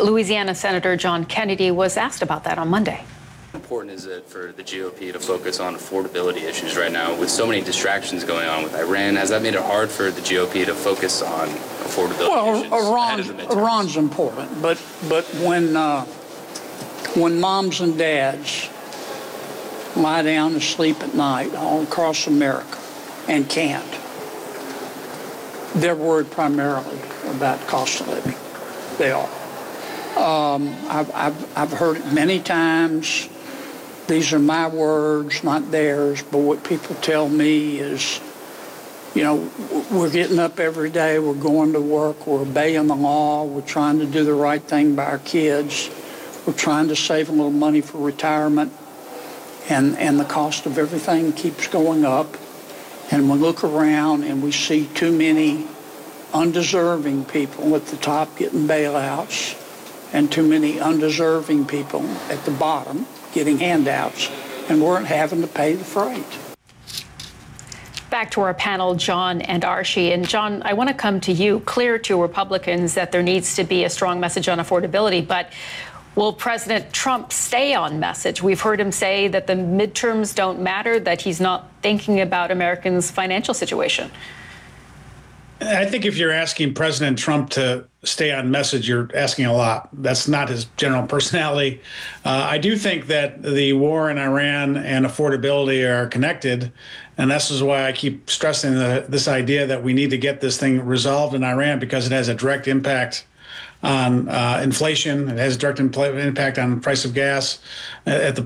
Louisiana Senator John Kennedy was asked about that on Monday. How important is it for the GOP to focus on affordability issues right now with so many distractions going on with Iran? Has that made it hard for the GOP to focus on affordability issues? Iran's important, but when moms and dads lie down to sleep at night all across America and can't, they're worried primarily about cost of living. They are. I've heard it many times. These are my words, not theirs, but what people tell me is, you know, we're getting up every day, we're going to work, we're obeying the law, we're trying to do the right thing by our kids, we're trying to save a little money for retirement, and the cost of everything keeps going up. And we look around and we see too many undeserving people at the top getting bailouts and too many undeserving people at the bottom getting handouts, and we're having to pay the freight. Back to our panel, John and Archie. And John, I want to come to you. Clear to Republicans that there needs to be a strong message on affordability, but will President Trump stay on message? We've heard him say that the midterms don't matter, that he's not thinking about Americans' financial situation. I think if you're asking President Trump to stay on message, you're asking a lot. That's not his general personality. I do think that the war in Iran and affordability are connected. And this is why I keep stressing this idea that we need to get this thing resolved in Iran, because it has a direct impact on inflation. It has a direct impact on the price of gas at the